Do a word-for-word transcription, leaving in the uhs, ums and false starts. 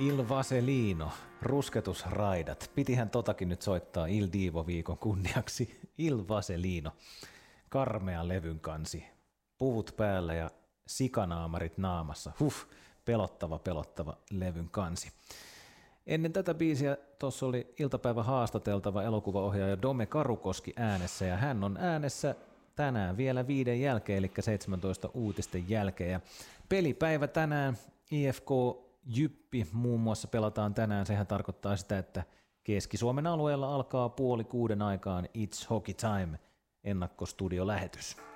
Il Vaselino, rusketusraidat. Pitihän totakin nyt soittaa Il Divo-viikon kunniaksi. Il Vaselino, karmea levyn kansi, puvut päällä ja sikanaamarit naamassa. Huh, pelottava, pelottava levyn kansi. Ennen tätä biisiä tuossa oli iltapäivä haastateltava elokuvaohjaaja Dome Karukoski äänessä, ja hän on äänessä tänään vielä viiden jälkeen, eli seitsemäntoista uutisten jälkeen. Ja pelipäivä tänään, I F K Jyppi muun muassa pelataan tänään. Sehän tarkoittaa sitä, että Keski-Suomen alueella alkaa puoli kuuden aikaan It's Hockey Time -ennakkostudiolähetys.